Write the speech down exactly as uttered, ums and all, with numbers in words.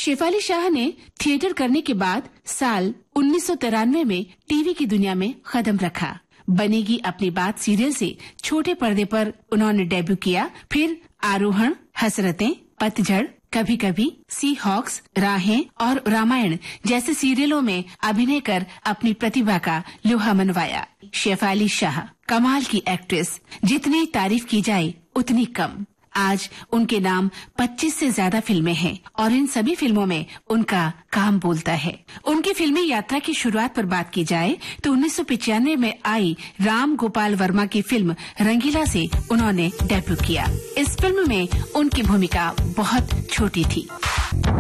शेफाली शाह ने थिएटर करने के बाद साल उन्नीस सौ तिरानवे में टीवी की दुनिया में कदम रखा। बनेगी अपनी बात सीरियल से छोटे पर्दे पर उन्होंने डेब्यू किया। फिर आरोहण, हसरतें, पतझड़, कभी कभी, सी हॉक्स, राहें और रामायण जैसे सीरियलों में अभिनय कर अपनी प्रतिभा का लोहा मनवाया। शेफाली शाह कमाल की एक्ट्रेस, जितनी तारीफ की जाए उतनी कम। आज उनके नाम पच्चीस से ज्यादा फिल्में हैं और इन सभी फिल्मों में उनका काम बोलता है। उनकी फिल्मी यात्रा की शुरुआत पर बात की जाए तो उन्नीस सौ पचानवे में आई राम गोपाल वर्मा की फिल्म रंगीला से उन्होंने डेब्यू किया। इस फिल्म में उनकी भूमिका बहुत छोटी थी।